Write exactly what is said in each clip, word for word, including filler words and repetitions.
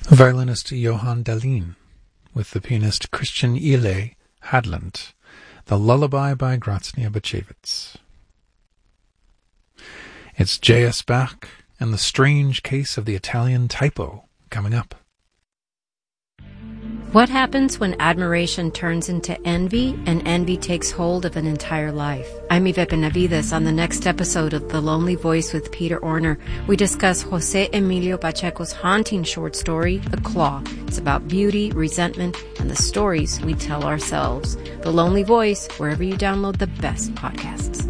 Violinist Johan Dahlin with the pianist Christian Ile Hadland, The Lullaby by Graznia Bachevitz. It's J S. Bach and the Strange Case of the Italian Typo coming up. What happens when admiration turns into envy and envy takes hold of an entire life? I'm Yvette Benavides. On the next episode of The Lonely Voice with Peter Orner, we discuss Jose Emilio Pacheco's haunting short story, The Claw. It's about beauty, resentment, and the stories we tell ourselves. The Lonely Voice, wherever you download the best podcasts.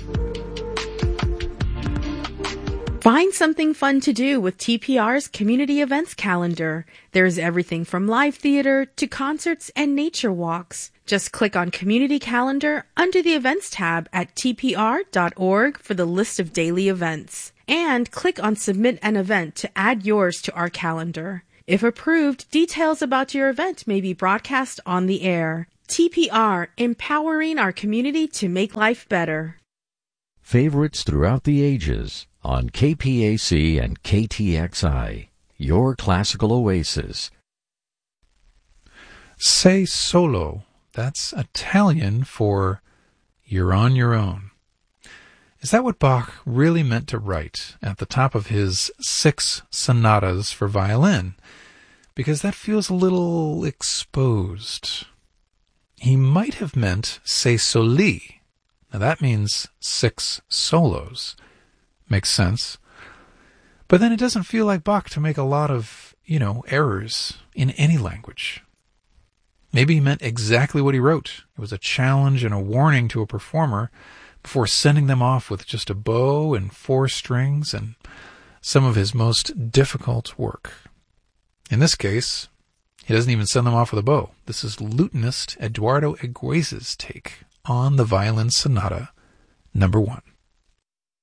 Find something fun to do with T P R's community events calendar. There's everything from live theater to concerts and nature walks. Just click on Community Calendar under the Events tab at T P R dot org for the list of daily events. And click on Submit an Event to add yours to our calendar. If approved, details about your event may be broadcast on the air. T P R, empowering our community to make life better. Favorites throughout the ages on K P A C and K T X I, your classical oasis. Sei solo, that's Italian for you're on your own. Is that what Bach really meant to write at the top of his six sonatas for violin? Because that feels a little exposed. He might have meant sei soli. Now that means six solos. Makes sense. But then it doesn't feel like Bach to make a lot of, you know, errors in any language. Maybe he meant exactly what he wrote. It was a challenge and a warning to a performer before sending them off with just a bow and four strings and some of his most difficult work. In this case, he doesn't even send them off with a bow. This is lutenist Eduardo Eguez's take on the Violin Sonata number one.